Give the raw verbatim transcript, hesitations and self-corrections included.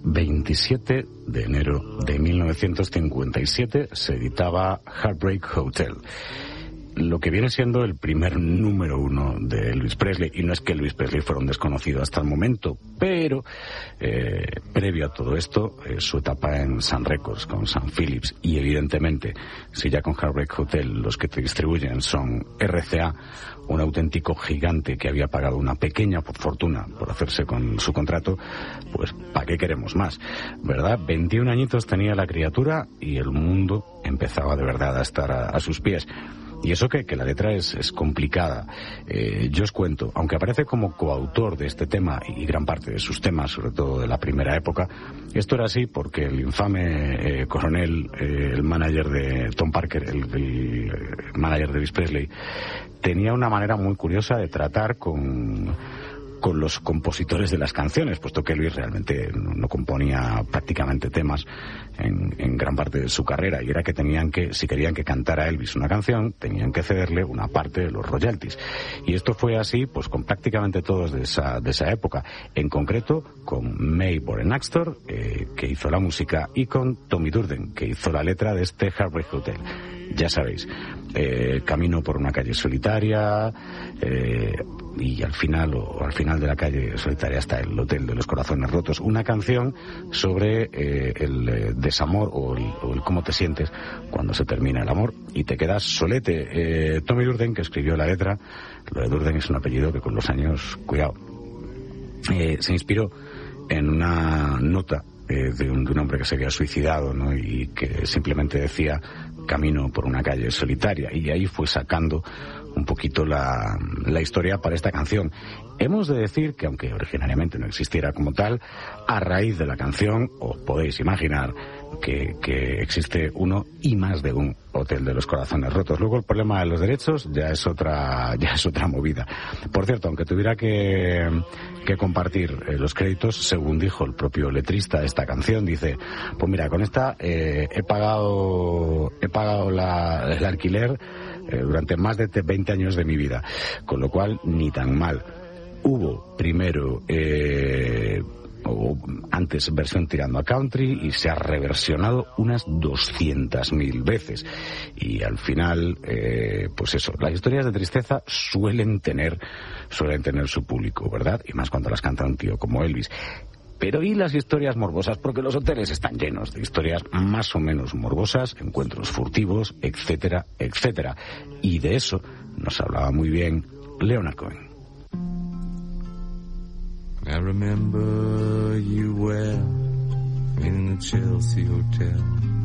veintisiete de enero de mil novecientos cincuenta y siete se editaba Heartbreak Hotel, lo que viene siendo el primer número uno de Elvis Presley. Y no es que Elvis Presley fuera un desconocido hasta el momento, pero eh, previo a todo esto, eh, su etapa en Sun Records con Sam Phillips, y evidentemente, si ya con Heartbreak Hotel los que te distribuyen son R C A, un auténtico gigante que había pagado una pequeña fortuna por hacerse con su contrato, pues ¿para qué queremos más? ¿Verdad? veintiún añitos tenía la criatura y el mundo empezaba de verdad a estar a, a sus pies. Y eso que, que la letra es, es complicada. Eh, yo os cuento, aunque aparece como coautor de este tema y gran parte de sus temas, sobre todo de la primera época, esto era así porque el infame eh, coronel, eh, el manager de Tom Parker, el, el, el manager de Elvis Presley, tenía una manera muy curiosa de tratar con... con los compositores de las canciones, puesto que Elvis realmente no, no componía prácticamente temas en, en gran parte de su carrera, y era que tenían que, si querían que cantara Elvis una canción, tenían que cederle una parte de los royalties. Y esto fue así pues con prácticamente todos de esa, de esa época, en concreto con May Borenaxtor, eh, que hizo la música, y con Tommy Durden, que hizo la letra de este Heartbreak Hotel. Ya sabéis, eh, camino por una calle solitaria, eh, y al final, o al final de la calle solitaria está el Hotel de los Corazones Rotos, una canción sobre eh, el eh, desamor o el, o el cómo te sientes cuando se termina el amor y te quedas solete. Eh, Tommy Durden, que escribió la letra, lo de Durden es un apellido que con los años, cuidado, eh, se inspiró en una nota eh, de, un, de un hombre que se había suicidado, ¿no? Y que simplemente decía camino por una calle solitaria, y ahí fue sacando un poquito la, la historia para esta canción. Hemos de decir que, aunque originariamente no existiera como tal, a raíz de la canción os podéis imaginar que, que existe uno y más de un Hotel de los Corazones Rotos. Luego el problema de los derechos ya es otra ya es otra movida. Por cierto, aunque tuviera que, que compartir eh, los créditos, según dijo el propio letrista de esta canción, dice, pues mira, con esta eh, he pagado he pagado la, el alquiler eh, durante más de veinte años de mi vida, con lo cual ni tan mal. Hubo primero eh, o antes versión tirando a country, y se ha reversionado unas doscientas mil veces, y al final eh, pues eso, las historias de tristeza suelen tener suelen tener su público, ¿verdad? Y más cuando las canta un tío como Elvis. Pero ¿y las historias morbosas? Porque los hoteles están llenos de historias más o menos morbosas, encuentros furtivos, etcétera, etcétera. Y de eso nos hablaba muy bien Leonard Cohen. I remember you well in the Chelsea Hotel.